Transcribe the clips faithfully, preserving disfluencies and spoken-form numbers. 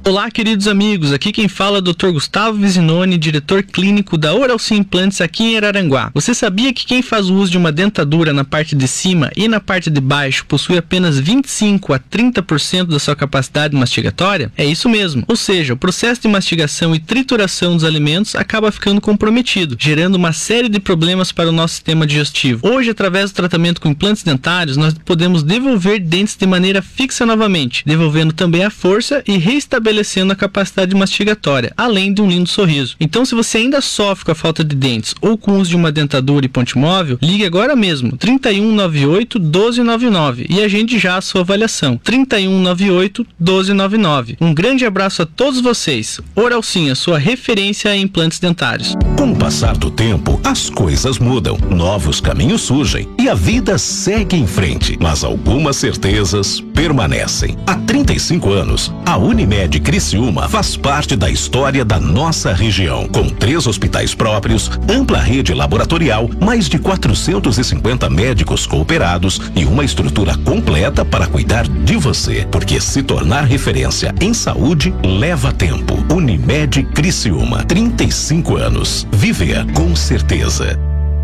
Olá, queridos amigos, aqui quem fala é o doutor Gustavo Visinoni, diretor clínico da Oralci Implantes aqui em Araranguá. Você sabia que quem faz o uso de uma dentadura na parte de cima e na parte de baixo possui apenas vinte e cinco a trinta por cento da sua capacidade mastigatória? É isso mesmo, ou seja, o processo de mastigação e trituração dos alimentos acaba ficando comprometido, gerando uma série de problemas para o nosso sistema digestivo. Hoje, através do tratamento com implantes dentários, nós podemos devolver dentes de maneira fixa novamente, devolvendo também a força e reestabelecendo estabelecendo a capacidade mastigatória, além de um lindo sorriso. Então, se você ainda sofre com a falta de dentes ou com o uso de uma dentadura e ponte móvel, ligue agora mesmo, trinta e um, noventa e oito, doze noventa e nove e agende já a sua avaliação, trinta e um, noventa e oito, doze noventa e nove. Um grande abraço a todos vocês. Oralci, a sua referência em implantes dentários. Com o passar do tempo, as coisas mudam, novos caminhos surgem e a vida segue em frente, mas algumas certezas permanecem. Há trinta e cinco anos, a Unimed Criciúma faz parte da história da nossa região, com três hospitais próprios, ampla rede laboratorial, mais de quatrocentos e cinquenta médicos cooperados e uma estrutura completa para cuidar de você, porque se tornar referência em saúde leva tempo. Unimed Criciúma, trinta e cinco anos. Viver com certeza.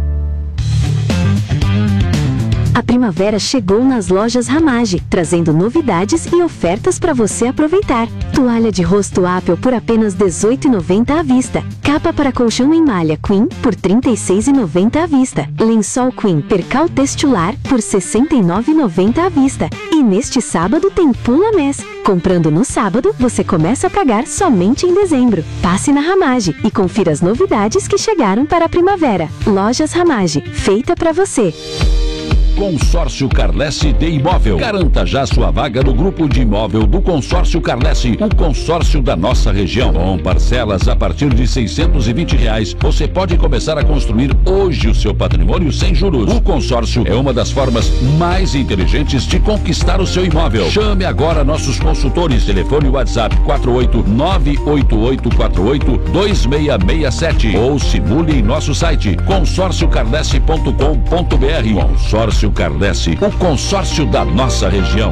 A primavera chegou nas lojas Ramage, trazendo novidades e ofertas para você aproveitar. Toalha de rosto Apple por apenas dezoito reais e noventa centavos à vista. Capa para colchão em malha Queen por trinta e seis reais e noventa centavos à vista. Lençol Queen Percal Textular por sessenta e nove reais e noventa centavos à vista. E neste sábado tem Pula Mês. Comprando no sábado, você começa a pagar somente em dezembro. Passe na Ramage e confira as novidades que chegaram para a primavera. Lojas Ramage, feita para você. Consórcio Carlesse de Imóvel. Garanta já sua vaga no grupo de imóvel do Consórcio Carlesse, o consórcio da nossa região. Com parcelas a partir de seiscentos e vinte reais, você pode começar a construir hoje o seu patrimônio sem juros. O consórcio é uma das formas mais inteligentes de conquistar o seu imóvel. Chame agora nossos consultores. Telefone WhatsApp quatro oito nove oito oito quatro oito dois seis seis sete ou simule em nosso site consórcio carlesse ponto com ponto br. Consórcio Carlesse, o consórcio da nossa região.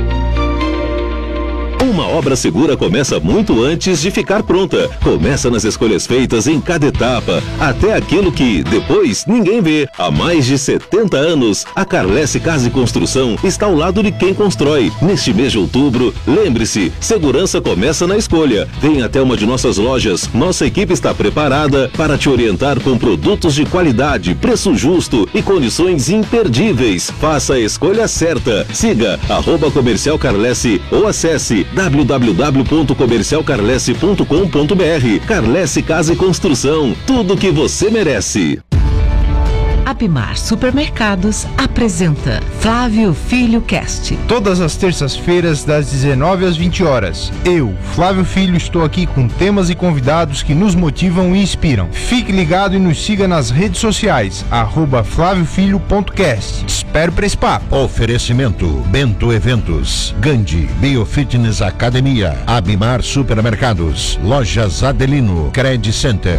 Uma obra segura começa muito antes de ficar pronta. Começa nas escolhas feitas em cada etapa, até aquilo que, depois, ninguém vê. Há mais de setenta anos, a Carlesse Casa e Construção está ao lado de quem constrói. Neste mês de outubro, lembre-se, segurança começa na escolha. Venha até uma de nossas lojas. Nossa equipe está preparada para te orientar com produtos de qualidade, preço justo e condições imperdíveis. Faça a escolha certa. Siga arroba Comercial Carlesse ou acesse w w w ponto comercial carlesse ponto com ponto br. Carlesse Casa e Construção, tudo que você merece. Abimar Supermercados apresenta Flávio Filho Cast. Todas as terças-feiras, das dezenove às vinte horas. Eu, Flávio Filho, estou aqui com temas e convidados que nos motivam e inspiram. Fique ligado e nos siga nas redes sociais, arroba flávio filho ponto cast. Espero para esse papo. Oferecimento Bento Eventos, Gandhi Biofitness Academia, Abimar Supermercados, Lojas Adelino, Credit Center.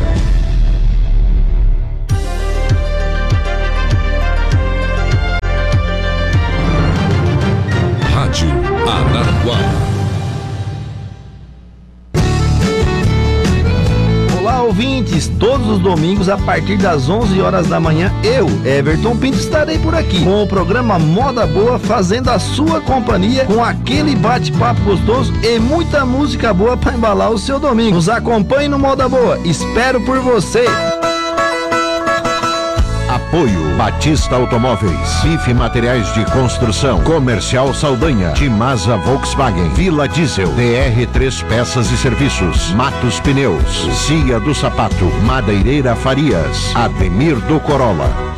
Araranguá. Olá, ouvintes! Todos os domingos, a partir das onze horas da manhã, eu, Everton Pinto, estarei por aqui com o programa Moda Boa, fazendo a sua companhia com aquele bate-papo gostoso e muita música boa para embalar o seu domingo. Nos acompanhe no Moda Boa. Espero por você! Apoio Batista Automóveis, B I F Materiais de Construção, Comercial Saldanha, Timasa Volkswagen, Vila Diesel, D R três Peças e Serviços, Matos Pneus, Cia do Sapato, Madeireira Farias, Ademir do Corolla.